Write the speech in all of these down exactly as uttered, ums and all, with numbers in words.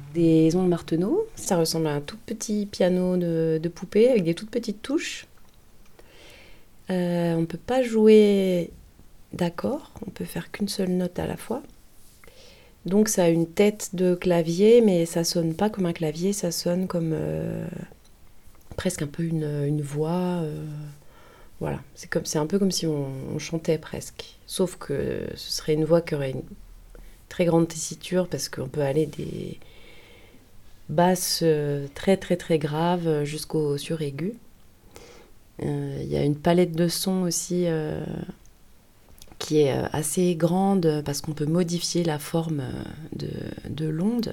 des ondes Martenot. Ça ressemble à un tout petit piano de, de poupée avec des toutes petites touches. Euh, on ne peut pas jouer d'accords, on peut faire qu'une seule note à la fois. Donc ça a une tête de clavier, mais ça sonne pas comme un clavier, ça sonne comme euh, presque un peu une, une voix. Euh, voilà, c'est, comme, c'est un peu comme si on, on chantait presque. Sauf que ce serait une voix qui aurait une très grande tessiture parce qu'on peut aller des basses euh, très très très graves jusqu'au suraigu. Il euh, y a une palette de sons aussi euh, qui est assez grande parce qu'on peut modifier la forme de, de l'onde.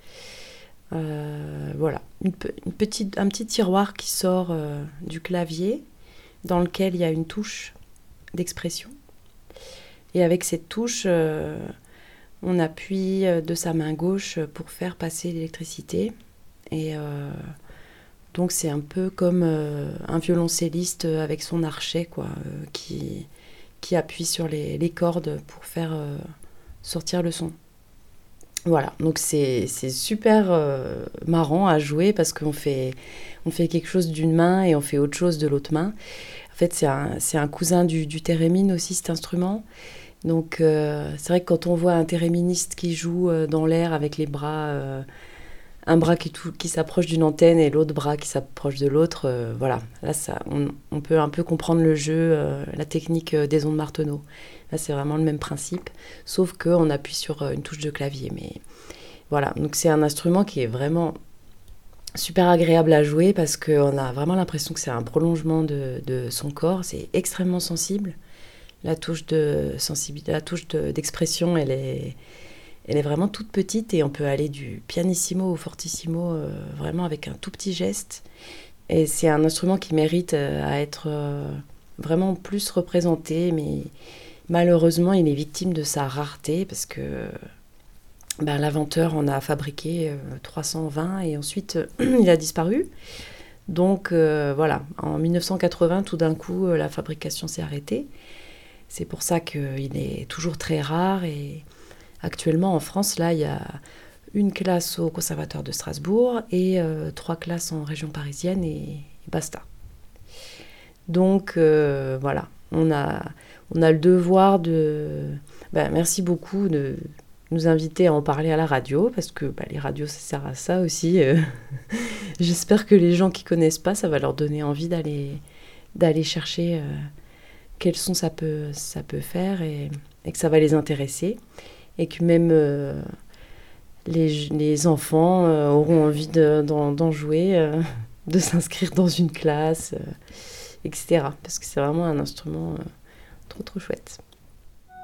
Euh, voilà, une, une petite, un petit tiroir qui sort euh, du clavier dans lequel il y a une touche d'expression. Et avec cette touche, euh, on appuie de sa main gauche pour faire passer l'électricité. Et euh, donc c'est un peu comme euh, un violoncelliste avec son archet, quoi, euh, qui, qui appuie sur les, les cordes pour faire euh, sortir le son. Voilà, donc c'est, c'est super euh, marrant à jouer parce qu'on fait, on fait quelque chose d'une main et on fait autre chose de l'autre main. En fait, c'est un, c'est un cousin du, du thérémine aussi, cet instrument. Donc euh, c'est vrai que quand on voit un théréministe qui joue euh, dans l'air avec les bras, euh, un bras qui, tout, qui s'approche d'une antenne et l'autre bras qui s'approche de l'autre, euh, voilà, là ça, on, on peut un peu comprendre le jeu, euh, la technique euh, des ondes Martenot. Là c'est vraiment le même principe, sauf qu'on appuie sur euh, une touche de clavier. Mais voilà, donc c'est un instrument qui est vraiment super agréable à jouer parce qu'on a vraiment l'impression que c'est un prolongement de, de son corps, c'est extrêmement sensible. La touche, de sensibilité, la touche de, d'expression, elle est, elle est vraiment toute petite et on peut aller du pianissimo au fortissimo euh, vraiment avec un tout petit geste. Et c'est un instrument qui mérite euh, à être euh, vraiment plus représenté, mais malheureusement, il est victime de sa rareté parce que ben, l'inventeur en a fabriqué euh, trois cent vingt et ensuite euh, il a disparu. Donc euh, voilà, en dix-neuf cent quatre-vingts, tout d'un coup, euh, la fabrication s'est arrêtée. C'est pour ça qu'il est toujours très rare. Et actuellement, en France, là, il y a une classe au Conservatoire de Strasbourg et euh, trois classes en région parisienne et, et basta. Donc, euh, voilà, on a, on a le devoir de... Ben, merci beaucoup de nous inviter à en parler à la radio, parce que ben, les radios, ça sert à ça aussi. Euh. J'espère que les gens qui ne connaissent pas, ça va leur donner envie d'aller, d'aller chercher... Euh, quels sons ça peut, ça peut faire et, et que ça va les intéresser et que même euh, les, les enfants euh, auront envie de, d'en, d'en jouer, euh, de s'inscrire dans une classe, euh, et cetera. Parce que c'est vraiment un instrument euh, trop trop chouette.